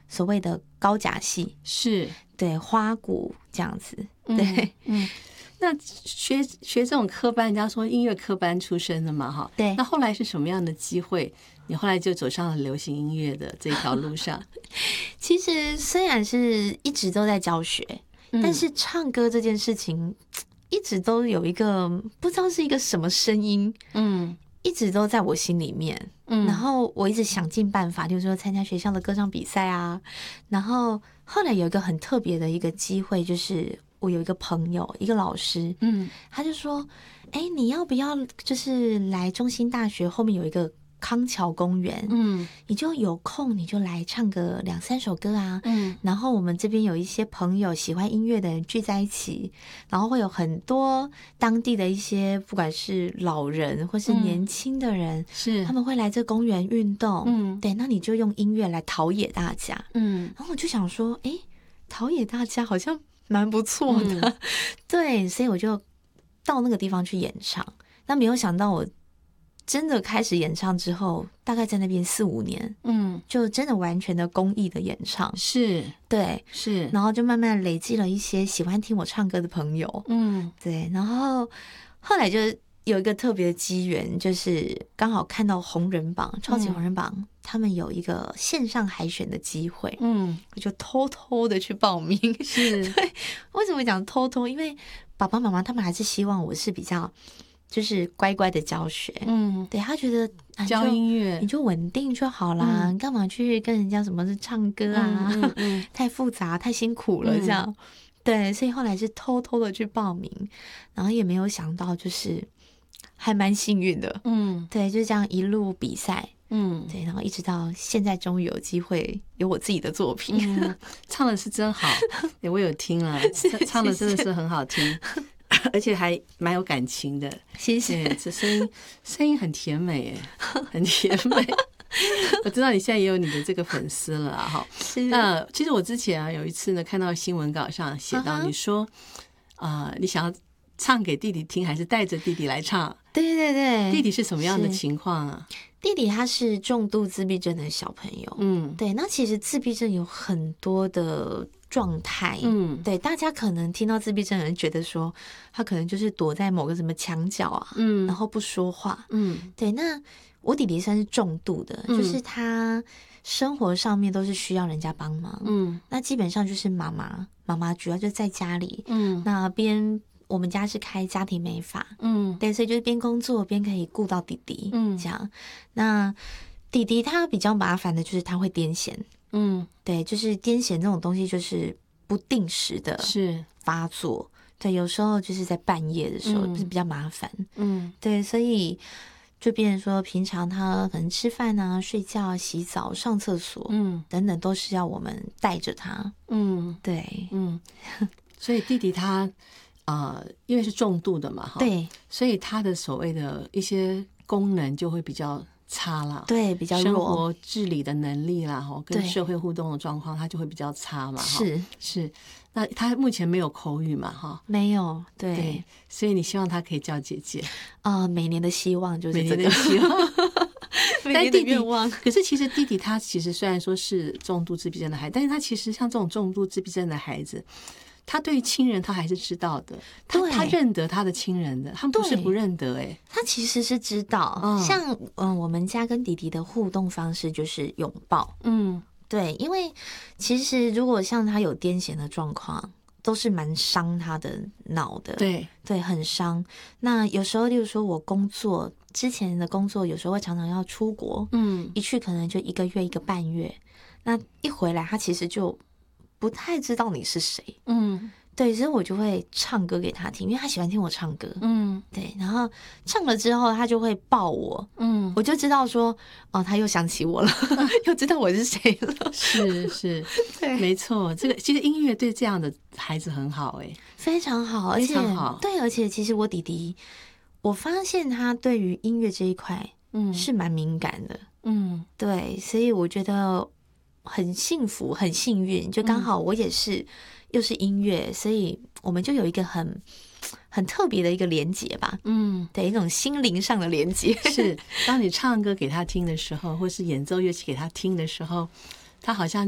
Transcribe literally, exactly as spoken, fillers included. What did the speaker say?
所谓的高甲系， 是对花鼓这样子，对， 嗯。嗯，那学学这种科班，人家说音乐科班出身的嘛，哈， 对。 那后来是什么样的机会，你后来就走上了流行音乐的这条路上？ 其实虽然是一直都在教学，嗯、但是唱歌这件事情一直都有一个不知道是一个什么声音，嗯，一直都在我心里面。嗯，然后我一直想尽办法，就是说参加学校的歌唱比赛啊。然后后来有一个很特别的一个机会，就是我有一个朋友，一个老师，嗯，他就说：“哎，你要不要就是来中兴大学后面有一个康桥公园，嗯，你就有空你就来唱个两三首歌啊，嗯，然后我们这边有一些朋友喜欢音乐的人聚在一起，然后会有很多当地的一些不管是老人或是年轻的人，是、嗯、他们会来这公园运动，嗯，对，那你就用音乐来陶冶大家，嗯，然后我就想说，哎，陶冶大家好像蛮不错的，嗯、对，所以我就到那个地方去演唱，那没有想到我真的开始演唱之后，大概在那边四五年，嗯，就真的完全的公益的演唱， 是， 对， 是， 然后就慢慢累积了一些喜欢听我唱歌的朋友，嗯，对，然后后来就有一个特别的机缘，就是刚好看到红人榜、超级红人榜，嗯、他们有一个线上海选的机会，嗯，我就偷偷的去报名， 是， 对，为什么讲偷偷？因为爸爸妈妈他们还是希望我是比较。就是乖乖的教学，嗯，对，他觉得、啊、 教音乐你就稳定就好啦，嗯、你干嘛去跟人家什么是唱歌啊？嗯嗯嗯、太复杂太辛苦了，这样，嗯、对，所以后来是偷偷的去报名，然后也没有想到，就是还蛮幸运的，嗯，对，就这样一路比赛，嗯，对，然后一直到现在，终于有机会有我自己的作品， 嗯、唱的是真好，我有听了，唱的真的是很好听。而且还蛮有感情的， 谢谢。 这声音声音很甜美，很甜美。我知道你现在也有你的这个粉丝了哈。那其实我之前啊有一次呢，看到新闻稿上写到你说，啊、uh-huh. 呃，你想要唱给弟弟听，还是带着弟弟来唱？ 对对对， 弟弟是什么样的情况啊？ 弟弟他是重度自闭症的小朋友，嗯，对。那其实自闭症有很多的状态，嗯，对。大家可能听到自闭症的人觉得说，他可能就是躲在某个什么墙角啊，嗯，然后不说话，嗯，对。那我弟弟算是重度的，嗯、就是他生活上面都是需要人家帮忙，嗯，那基本上就是妈妈，妈妈主要就在家里，嗯，那边。我们家是开家庭美发，嗯，对，所以就是边工作边可以顾到弟弟，嗯，这样。那弟弟他比较麻烦的就是他会癫痫，嗯，对，就是癫痫这种东西就是不定时的是发作，对，有时候就是在半夜的时候就是比较麻烦，嗯，对，所以就变成说平常他可能吃饭啊、睡觉、洗澡、上厕所，嗯，等等都是要我们带着他，嗯，对， 嗯，所以弟弟他。呃，因为是重度的嘛，哈， 对， 所以他的所谓的一些功能就会比较差啦， 对，比较弱， 生活自理的能力啦，哈，跟社会互动的状况，他就会比较差嘛， 是是。那他目前没有口语嘛，哈， 没有，对， 对，所以你希望他可以叫姐姐啊、呃？每年的希望就是这个每年的希望， 每年的愿望。 可是其实弟弟他其实虽然说是重度自闭症的孩子，但是他其实像这种重度自闭症的孩子。他对于亲人他还是知道的，他他认得他的亲人的，他们不是不认得哎、欸， 他其实是知道。嗯、像嗯、呃，我们家跟弟弟的互动方式就是拥抱，嗯，对，因为其实如果像他有癫痫的状况，都是蛮伤他的脑的， 对对，很伤。那有时候，例如说我工作之前的工作，有时候会常常要出国，嗯，一去可能就一个月一个半月，那一回来他其实就。不太知道你是谁，嗯，对，所以我就会唱歌给他听，因为他喜欢听我唱歌，嗯，对，然后唱了之后，他就会抱我，嗯，我就知道说，哦，他又想起我了，又知道我是谁了， 是是，对，没错，这个其实音乐对这样的孩子很好、欸，哎， 非常好，而且非常好， 对，而且其实我弟弟，我发现他对于音乐这一块，嗯，是蛮敏感的，嗯，对，所以我觉得。很幸福很幸运，就刚好我也是、嗯、又是音乐，所以我们就有一个很很特别的一个连结吧，嗯，对，一种心灵上的连结。 是当你唱歌给他听的时候，或是演奏乐器给他听的时候，他好像